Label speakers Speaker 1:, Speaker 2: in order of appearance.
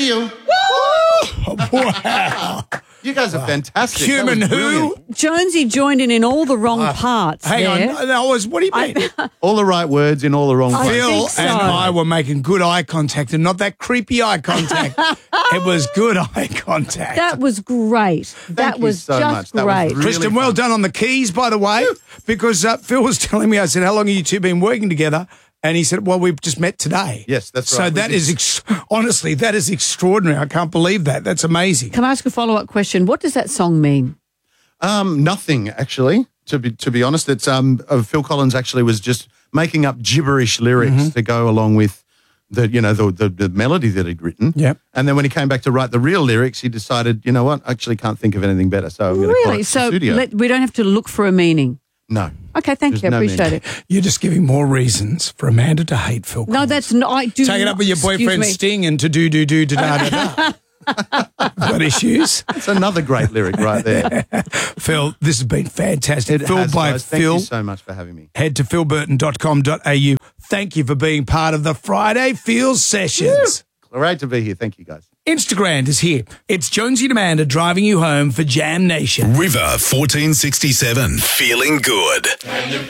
Speaker 1: Feel.
Speaker 2: Wow.
Speaker 1: You guys are fantastic.
Speaker 2: Human
Speaker 1: That was
Speaker 2: who?
Speaker 1: brilliant.
Speaker 3: Jonesy joined in all the wrong parts.
Speaker 2: Hang
Speaker 3: there.
Speaker 2: on. What do you mean?
Speaker 1: All the right words in all the wrong places.
Speaker 2: Phil
Speaker 3: think so.
Speaker 2: and I were making good eye contact and not that creepy eye contact. It was good eye contact.
Speaker 3: That was great. That
Speaker 1: you
Speaker 3: was
Speaker 1: so
Speaker 3: just
Speaker 1: much. That was
Speaker 3: great.
Speaker 1: really
Speaker 2: Kristen, well
Speaker 1: fun.
Speaker 2: done on the keys, by the way, because Phil was telling me, I said, how long have you two been working together? And he said, well, we've just met today.
Speaker 1: Yes, that's
Speaker 2: so
Speaker 1: right.
Speaker 2: So that is, honestly, that is extraordinary. I can't believe that. That's amazing.
Speaker 3: Can I ask a follow-up question? What does that song mean?
Speaker 1: Nothing, actually, to be honest. It's Phil Collins actually was just making up gibberish lyrics to go along with the melody that he'd written.
Speaker 2: Yep.
Speaker 1: And then when he came back to write the real lyrics, he decided, you know what, I actually can't think of anything better, so I'm going to call
Speaker 3: Really?
Speaker 1: it
Speaker 3: So
Speaker 1: Studio.
Speaker 3: we don't have to look for a meaning.
Speaker 1: No.
Speaker 3: Okay, thank
Speaker 1: There's
Speaker 3: you. I
Speaker 1: no
Speaker 3: appreciate
Speaker 1: meaning.
Speaker 3: it.
Speaker 2: You're just giving more reasons for Amanda to hate Phil Collins.
Speaker 3: No, that's not. I do.
Speaker 2: Take it up with your
Speaker 3: excuse
Speaker 2: boyfriend
Speaker 3: me.
Speaker 2: Sting and to do da. Got issues?
Speaker 1: It's another great lyric right there.
Speaker 2: Phil, this has been fantastic.
Speaker 1: It
Speaker 2: Phil
Speaker 1: has,
Speaker 2: by
Speaker 1: guys. Thank
Speaker 2: Phil.
Speaker 1: you so much for having me.
Speaker 2: Head to philburton.com.au. Thank you for being part of the Friday Feels sessions.
Speaker 1: Great to be here. Thank you, guys.
Speaker 2: Instagram is here. It's Jonesy and Amanda driving you home for Jam Nation.
Speaker 4: River 1467. Feeling good.